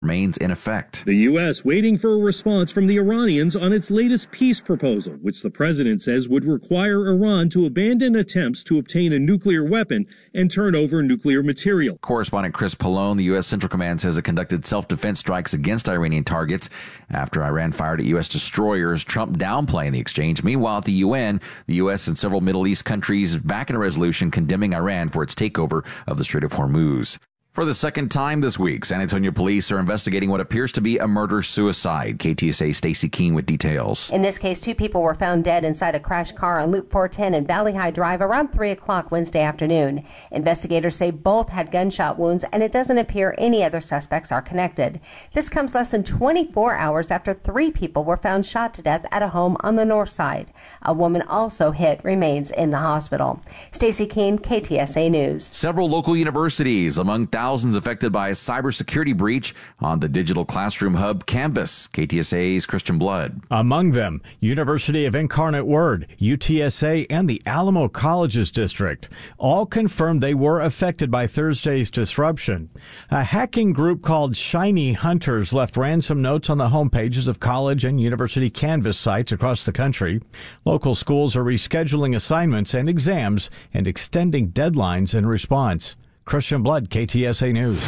remains in effect. The U.S. waiting for a response from the Iranians on its latest peace proposal, which the president says would require Iran to abandon attempts to obtain a nuclear weapon and turn over nuclear material. Correspondent Chris Pallone, the U.S. Central Command says it conducted self-defense strikes against Iranian targets after Iran fired at U.S. destroyers, Trump downplaying the exchange. Meanwhile, at the UN, the U.S. and several Middle East countries back in a resolution condemning Iran for its takeover of the Strait of Hormuz. For the second time this week, San Antonio police are investigating what appears to be a murder-suicide. KTSA's Stacey Keene with details. In this case, 2 people were found dead inside a crashed car on Loop 410 and Valley High Drive around 3 o'clock Wednesday afternoon. Investigators say both had gunshot wounds, and it doesn't appear any other suspects are connected. This comes less than 24 hours after 3 people were found shot to death at a home on the north side. A woman also hit remains in the hospital. Stacey Keene, KTSA News. Several local universities, among thousands affected by a cybersecurity breach on the digital classroom hub Canvas. KTSA's Christian Blood. Among them, University of Incarnate Word, UTSA, and the Alamo Colleges District. All confirmed they were affected by Thursday's disruption. A hacking group called Shiny Hunters left ransom notes on the homepages of college and university Canvas sites across the country. Local schools are rescheduling assignments and exams and extending deadlines in response. Christian Blood, KTSA News.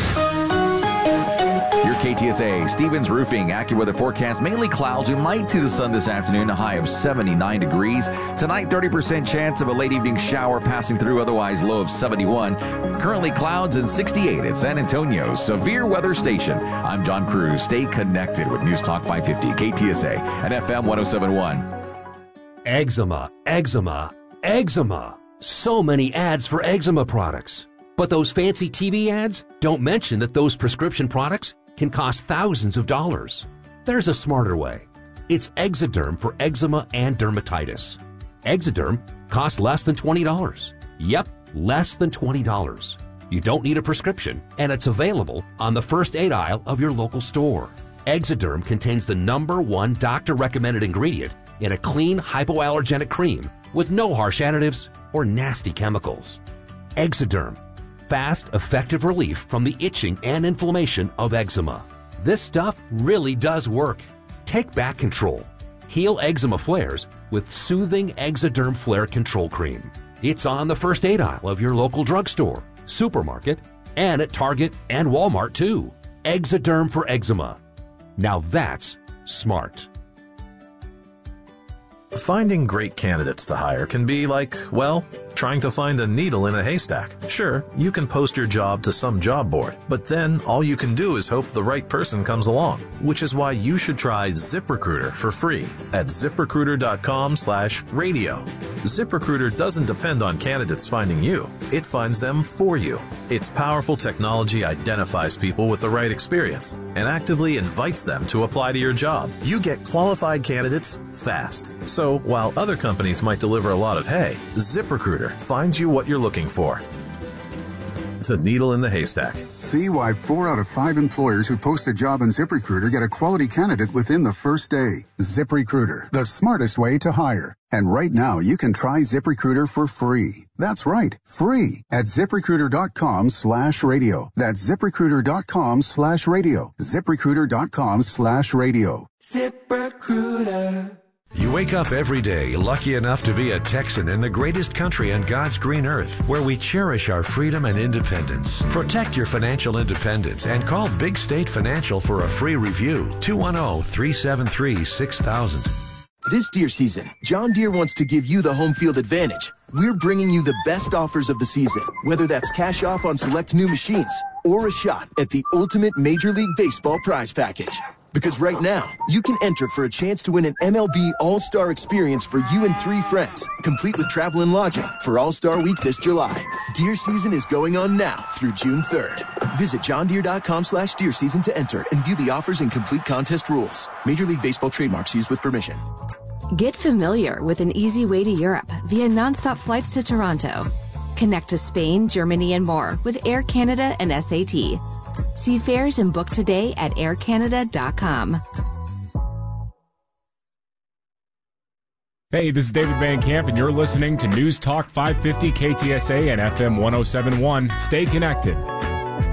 Your KTSA, Stevens Roofing, AccuWeather forecast, mainly clouds. We might see the sun this afternoon, a high of 79 degrees. Tonight, 30% chance of a late evening shower passing through, otherwise low of 71. Currently clouds and 68 at San Antonio's Severe Weather Station. I'm John Cruz. Stay connected with News Talk 550, KTSA, and FM 1071. Eczema, eczema, eczema. So many ads for eczema products. But those fancy TV ads don't mention that those prescription products can cost thousands of dollars. There's a smarter way. It's Exoderm for eczema and dermatitis. Exoderm costs less than $20. Yep, less than $20. You don't need a prescription, and it's available on the first aid aisle of your local store. Exoderm contains the #1 doctor-recommended ingredient in a clean hypoallergenic cream with no harsh additives or nasty chemicals. Exoderm. Fast, effective relief from the itching and inflammation of eczema. This stuff really does work. Take back control. Heal eczema flares with soothing Exoderm Flare Control Cream. It's on the first aid aisle of your local drugstore, supermarket, and at Target and Walmart too. Exoderm for eczema. Now that's smart. Finding great candidates to hire can be like, well, trying to find a needle in a haystack. Sure, you can post your job to some job board, but then all you can do is hope the right person comes along, which is why you should try ZipRecruiter for free at ZipRecruiter.com/radio. ZipRecruiter doesn't depend on candidates finding you. It finds them for you. Its powerful technology identifies people with the right experience and actively invites them to apply to your job. You get qualified candidates fast. So while other companies might deliver a lot of hay, ZipRecruiter finds you what you're looking for. The needle in the haystack. See why 4 out of 5 employers who post a job on ZipRecruiter get a quality candidate within the first day. ZipRecruiter, the smartest way to hire. And right now, you can try ZipRecruiter for free. That's right, free at ZipRecruiter.com/radio. That's ZipRecruiter.com/radio. ZipRecruiter.com/radio. ZipRecruiter. You wake up every day lucky enough to be a Texan in the greatest country on God's green earth, where we cherish our freedom and independence. Protect your financial independence and call Big State Financial for a free review. 210-373-6000. This deer season, John Deere wants to give you the home field advantage. We're bringing you the best offers of the season, whether that's cash off on select new machines or a shot at the ultimate Major League Baseball prize package. Because right now, you can enter for a chance to win an MLB All-Star experience for you and 3 friends, complete with travel and lodging for All-Star Week this July. Deer season is going on now through June 3rd. Visit johndeere.com/deer season to enter and view the offers and complete contest rules. Major League Baseball trademarks used with permission. Get familiar with an easy way to Europe via nonstop flights to Toronto. Connect to Spain, Germany, and more with Air Canada and SAT. See fares and book today at aircanada.com. Hey, this is David Van Camp, and you're listening to News Talk 550 KTSA and FM 1071. Stay connected.